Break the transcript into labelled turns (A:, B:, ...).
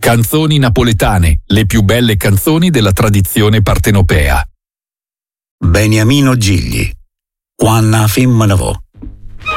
A: Canzoni napoletane, le più belle canzoni della tradizione partenopea.
B: Beniamino Gigli, Quanna femmina vo.